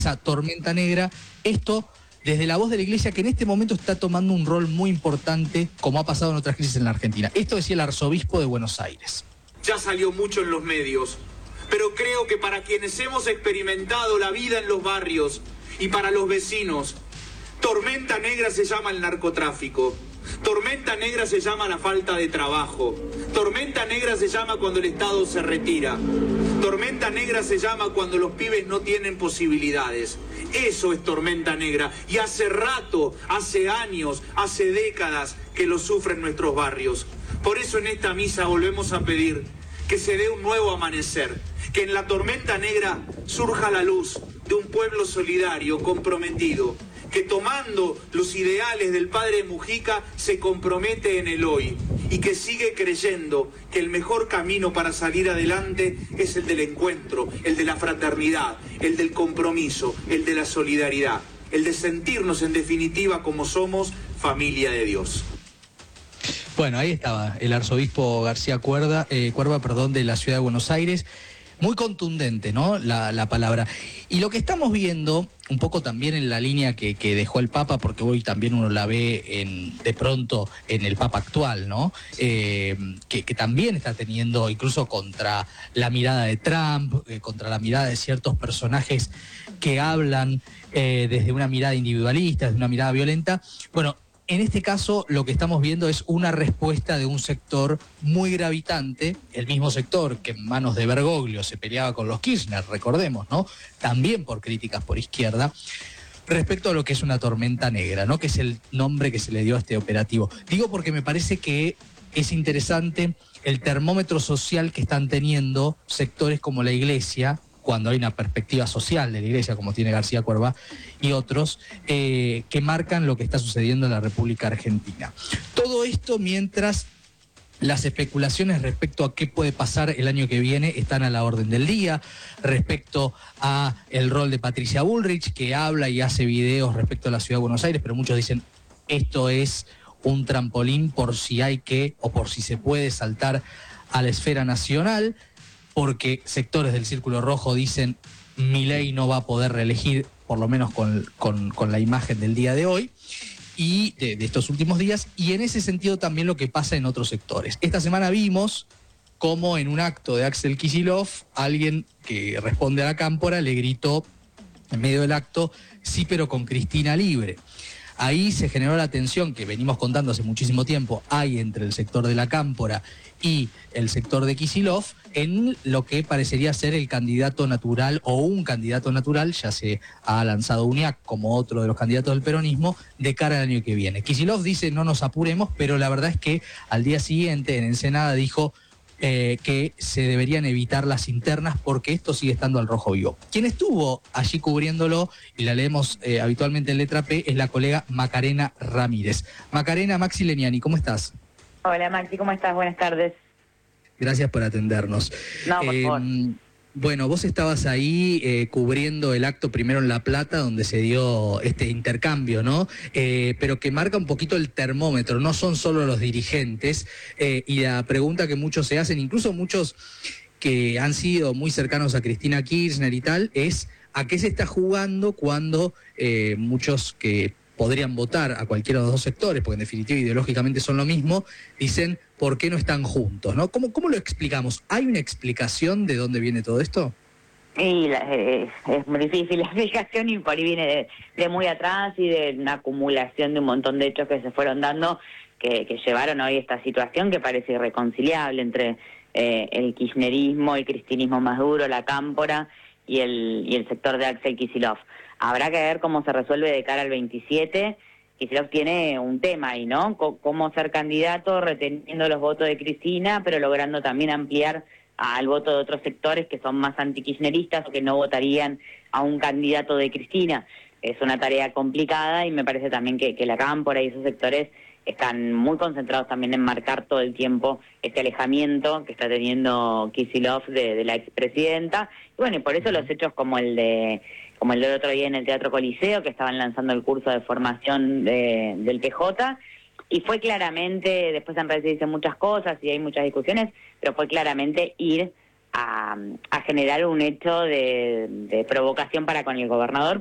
esa tormenta negra, esto desde la voz de la Iglesia, que en este momento está tomando un rol muy importante, como ha pasado en otras crisis en la Argentina. Esto decía el arzobispo de Buenos Aires. Ya salió mucho en los medios, pero creo que para quienes hemos experimentado la vida en los barrios y para los vecinos, tormenta negra se llama el narcotráfico. Tormenta negra se llama la falta de trabajo. Tormenta negra se llama cuando el Estado se retira. Tormenta negra se llama cuando los pibes no tienen posibilidades. Eso es tormenta negra. Y hace rato, hace años, hace décadas que lo sufren nuestros barrios. Por eso en esta misa volvemos a pedir que se dé un nuevo amanecer. Que en la tormenta negra surja la luz de un pueblo solidario, comprometido, que tomando los ideales del padre Mujica se compromete en el hoy y que sigue creyendo que el mejor camino para salir adelante es el del encuentro, el de la fraternidad, el del compromiso, el de la solidaridad, el de sentirnos en definitiva como somos familia de Dios. Bueno, ahí estaba el arzobispo García Cuerva, de la ciudad de Buenos Aires. Muy contundente, ¿no? La palabra. Y lo que estamos viendo, un poco también en la línea que dejó el Papa, porque hoy también uno la ve de pronto en el Papa actual, ¿no? Que también está teniendo, incluso contra la mirada de Trump, contra la mirada de ciertos personajes que hablan desde una mirada individualista, desde una mirada violenta. Bueno, en este caso lo que estamos viendo es una respuesta de un sector muy gravitante, el mismo sector que en manos de Bergoglio se peleaba con los Kirchner, recordemos, ¿no? También por críticas por izquierda, respecto a lo que es una tormenta negra, ¿no? Que es el nombre que se le dio a este operativo. Digo porque me parece que es interesante el termómetro social que están teniendo sectores como la Iglesia, cuando hay una perspectiva social de la Iglesia, como tiene García Cuerva y otros, que marcan lo que está sucediendo en la República Argentina. Todo esto mientras las especulaciones respecto a qué puede pasar el año que viene están a la orden del día, respecto a el rol de Patricia Bullrich, que habla y hace videos respecto a la Ciudad de Buenos Aires, pero muchos dicen esto es un trampolín por si hay que o por si se puede saltar a la esfera nacional, porque sectores del Círculo Rojo dicen Milei no va a poder reelegir, por lo menos con la imagen del día de hoy y de estos últimos días, y en ese sentido también lo que pasa en otros sectores. Esta semana vimos cómo en un acto de Axel Kicillof, alguien que responde a la Cámpora le gritó en medio del acto, sí, pero con Cristina libre. Ahí se generó la tensión que venimos contando hace muchísimo tiempo, hay entre el sector de la Cámpora y el sector de Kicillof, en lo que parecería ser el candidato natural o un candidato natural, ya se ha lanzado Uñac como otro de los candidatos del peronismo, de cara al año que viene. Kicillof dice no nos apuremos, pero la verdad es que al día siguiente en Ensenada dijo que se deberían evitar las internas porque esto sigue estando al rojo vivo. Quien estuvo allí cubriéndolo, y la leemos habitualmente en letra P, es la colega Macarena Ramírez. Macarena, Maxi Leniani, ¿cómo estás? Hola Maxi, ¿cómo estás? Buenas tardes. Gracias por atendernos. No, por favor. Bueno, vos estabas ahí cubriendo el acto primero en La Plata, donde se dio este intercambio, ¿no? Pero que marca un poquito el termómetro, no son solo los dirigentes, y la pregunta que muchos se hacen, incluso muchos que han sido muy cercanos a Cristina Kirchner y tal, es a qué se está jugando cuando muchos que podrían votar a cualquiera de los dos sectores, porque en definitiva ideológicamente son lo mismo, dicen ¿por qué no están juntos? ¿No? ¿Cómo lo explicamos? ¿Hay una explicación de dónde viene todo esto? Y es muy difícil la explicación y por ahí viene de muy atrás y de una acumulación de un montón de hechos que se fueron dando que llevaron hoy a esta situación que parece irreconciliable entre el kirchnerismo, el cristinismo más duro, la Cámpora y el sector de Axel Kicillof. Habrá que ver cómo se resuelve de cara al 27. Kicillof tiene un tema ahí, ¿no? Cómo ser candidato reteniendo los votos de Cristina, pero logrando también ampliar al voto de otros sectores que son más antikirchneristas o que no votarían a un candidato de Cristina. Es una tarea complicada y me parece también que la Cámpora y esos sectores están muy concentrados también en marcar todo el tiempo este alejamiento que está teniendo Kicillof de la expresidenta. Y bueno, y por eso los hechos como el del otro día en el Teatro Coliseo, que estaban lanzando el curso de formación del PJ, y fue claramente, después en redes se dicen muchas cosas y hay muchas discusiones, pero fue claramente ir a generar un hecho de provocación para con el gobernador.